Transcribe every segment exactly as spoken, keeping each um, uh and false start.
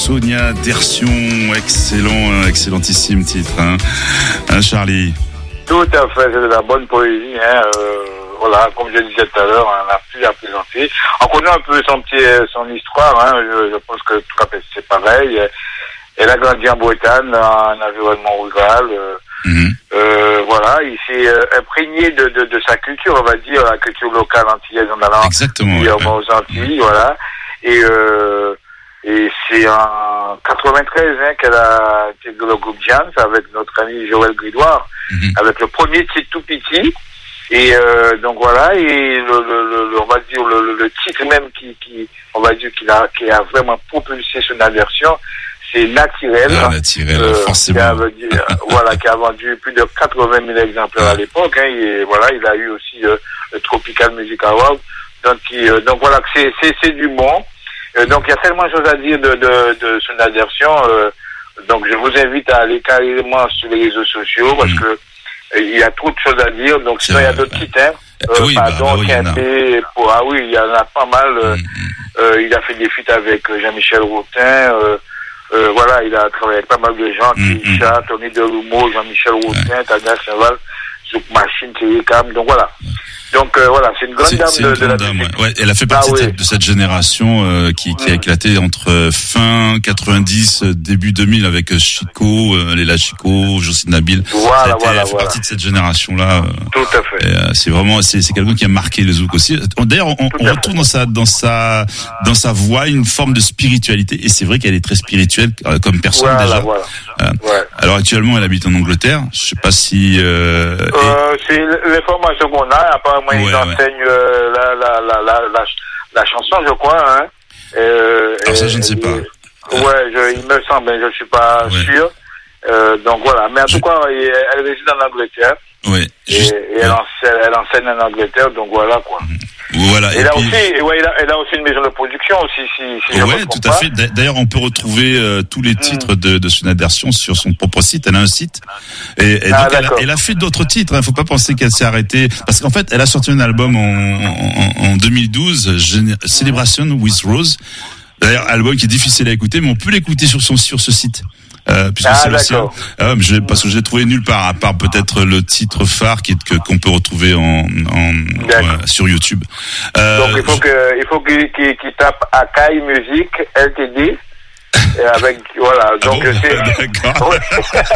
Sonia Dersion, excellent, excellentissime titre, hein, hein Charlie? Tout à fait, c'est de la bonne poésie, hein, euh, voilà, comme je disais tout à l'heure, on a pu la présenter. On connaît un peu son petit, son histoire, hein, je, je pense que tout à fait c'est pareil. Elle a grandi en Bretagne, en environnement rural, euh, mm-hmm. euh, voilà, il s'est euh, imprégné de, de, de sa culture, on va dire, la culture locale antillaise en allant Exactement, ouais. aux Antilles, mm-hmm. voilà, et euh, et c'est en quatre-vingt-treize hein, qu'elle a intégré le groupe Jams avec notre ami Joël Gridoire, mm-hmm. avec le premier titre Tout Petit. Et euh, donc voilà, et le, le, le, on va dire le, le titre même qui, qui, on va dire qu'il a, qui a vraiment propulsé son aversion, c'est Naturel. Ah, Naturel, euh, forcément. Qui a, dire, voilà, qui a vendu plus de quatre-vingt mille exemplaires à l'époque. Hein, et voilà, il a eu aussi euh, le Tropical Music Award. Donc, il, euh, donc voilà, c'est, c'est, c'est du bon. Euh, donc il y a tellement de choses à dire de, de, de son aversion. Euh, donc je vous invite à aller carrément sur les réseaux sociaux parce mmh. que il y a trop de choses à dire, donc sinon il y a d'autres titres, hein. Euh, oui, pardon, bah, bah, oui, pour, ah oui, il y en a pas mal. Euh, mm-hmm. euh, il a fait des feats avec Jean-Michel Routin, euh, euh, voilà, il a travaillé avec pas mal de gens, mm-hmm. Kisha, Tony Delumeau, Jean-Michel Routin, ouais. Tania Saint-Val, Zouk Machine, Thierry Cam, donc voilà. Donc euh, voilà, c'est une grande c'est, dame c'est de, une de la dame, musique. ouais. Ouais, elle a fait partie ah, de, oui. cette, de cette génération euh, qui, qui a éclaté entre fin quatre-vingt-dix, début deux mille avec Chico, euh, Léla Chico, Jocelyne Nabil. Voilà, été, voilà, elle fait voilà. partie de cette génération-là. Euh, Tout à fait. Et, euh, c'est vraiment, c'est, c'est quelqu'un qui a marqué le zouk aussi. D'ailleurs, on, on retrouve dans sa, dans sa, dans sa voix une forme de spiritualité. Et c'est vrai qu'elle est très spirituelle euh, comme personne voilà, déjà. Voilà. Euh, ouais. Alors actuellement, elle habite en Angleterre. Je sais pas si. Euh, euh, et... C'est l'information qu'on a. Apparemment, ouais, ils enseignent ouais. euh, la, la, la, la, la, la chanson, je crois. Hein. Euh, Alors ça, je ne sais pas. Ouais, je, il me semble, mais je suis pas ouais. sûr. Euh, donc voilà. Mais en je... tout cas, elle réside en Angleterre. Ouais. Et, Juste... et elle, enseigne, elle enseigne en Angleterre, donc voilà quoi. Mmh. Voilà. Et, et là puis... aussi, ouais, elle a, elle a aussi une maison de production aussi, si, si ouais, tout à pas. fait. D'ailleurs, on peut retrouver euh, tous les titres mmh. de, de son adversion sur son propre site. Elle a un site. Et, et ah, donc, elle a, elle a fait d'autres titres. Il ne faut pas penser qu'elle s'est arrêtée. Parce qu'en fait, elle a sorti un album en, en, en deux mille douze, Gen- Celebration with Rose. D'ailleurs, album qui est difficile à écouter, mais on peut l'écouter sur son, sur ce site. Euh, puisque ah, c'est le sien. Euh, je, parce que je l'ai trouvé nulle part, à part peut-être le titre phare qui est, que, qu'on peut retrouver en, en, en sur YouTube. Euh, Donc il faut je... que il faut qu'il, qu'il, qu'il tape Akai Music L T D. Et avec voilà. Donc ah bon, c'est. D'accord. Ouais.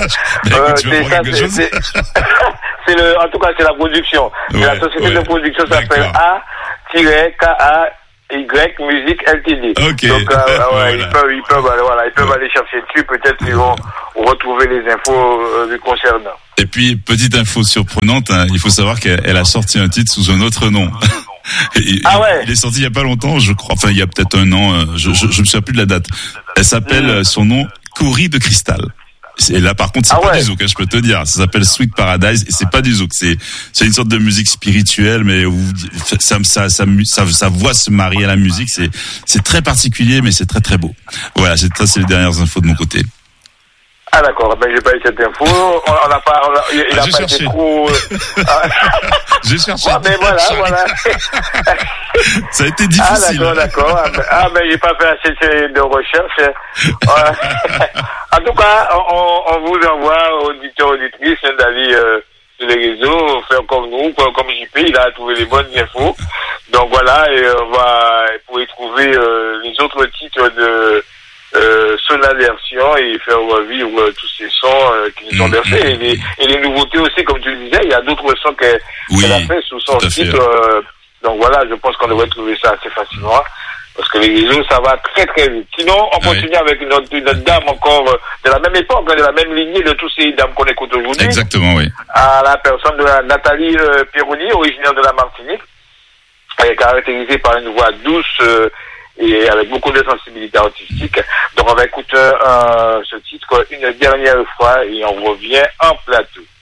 euh, c'est ça. C'est, c'est, c'est le. En tout cas, c'est la production. Ouais, la société ouais. de production s'appelle A K A. Y Music L T D. Okay. Donc euh, voilà. ouais, ils peuvent, ils peuvent, voilà, ils peuvent ouais. aller chercher dessus. Peut-être qu'ils vont retrouver les infos euh, du concernant. Et puis petite info surprenante, hein, il faut savoir qu'elle a sorti un titre sous un autre nom. Et, ah ouais. Il est sorti il y a pas longtemps, je crois. Enfin, il y a peut-être un an. Je, je, je me souviens plus de la date. Elle s'appelle mmh. son nom Cory de Cristal. Et là, par contre, c'est ah pas ouais. du zouk, hein, je peux te dire. Ça s'appelle Sweet Paradise et c'est pas du zouk. C'est, c'est une sorte de musique spirituelle, mais où ça, ça, ça, ça, sa voix se marie à la musique. C'est, c'est très particulier, mais c'est très très beau. Voilà, c'est, ça, c'est les dernières infos de mon côté. Ah d'accord, ben j'ai pas eu cette info. On n'a pas, on a, il, il ah, a pas cherché. été trop. J'ai cherché. Ah ben voilà, voilà. Ça a été difficile. Ah d'accord, d'accord. Ah ben, ah, ben j'ai pas fait assez de recherche. En tout cas, on, on vous envoie auditeurs auditrices d'aller euh, sur les réseaux, faire comme nous, comme, comme J P, il a trouvé les bonnes infos. Donc voilà, et on va pour y trouver euh, les autres titres de. Euh, son aversion et faire revivre euh, tous ces sons euh, qui nous ont versés mmh, mmh. et, les, et les nouveautés aussi, comme tu le disais, il y a d'autres sons qu'elle, oui, qu'elle a fait sous son titre. Euh, donc voilà, je pense qu'on devrait trouver ça assez facilement parce que les réseaux, ça va très très vite. Sinon, on oui. continue avec une autre, une autre dame encore euh, de la même époque, de la même lignée de tous ces dames qu'on écoute aujourd'hui. Exactement, oui. À la personne de la Nathalie euh, Pironi, originaire de la Martinique. Elle est caractérisée par une voix douce euh, et avec beaucoup de sensibilité artistique. Donc on va écouter euh, ce titre une dernière fois et on revient en plateau.